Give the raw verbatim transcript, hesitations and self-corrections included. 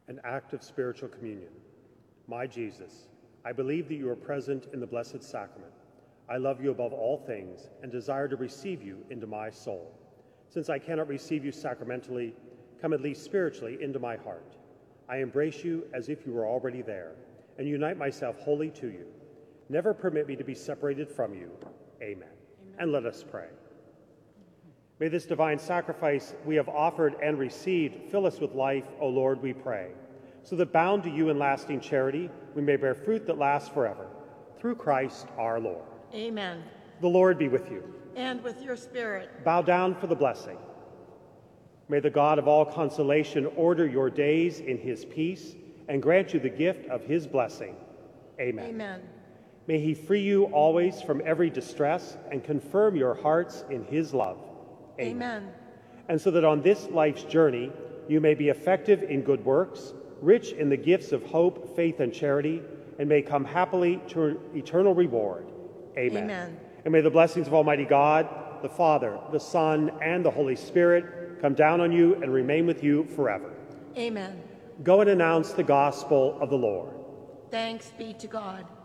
An act of spiritual communion. My Jesus, I believe that you are present in the Blessed Sacrament. I love you above all things and desire to receive you into my soul. Since I cannot receive you sacramentally, come at least spiritually into my heart. I embrace you as if you were already there and unite myself wholly to you. Never permit me to be separated from you. Amen. Amen. And let us pray. May this divine sacrifice we have offered and received fill us with life, O Lord, we pray, so that bound to you in lasting charity, we may bear fruit that lasts forever. Through Christ our Lord. Amen. The Lord be with you. And with your spirit. Bow down for the blessing. May the God of all consolation order your days in his peace and grant you the gift of his blessing. Amen. Amen. May he free you always from every distress and confirm your hearts in his love. Amen. Amen. And so that on this life's journey, you may be effective in good works, rich in the gifts of hope, faith, and charity, and may come happily to eternal reward. Amen. Amen. And may the blessings of Almighty God, the Father, the Son, and the Holy Spirit come down on you and remain with you forever. Amen. Go and announce the gospel of the Lord. Thanks be to God.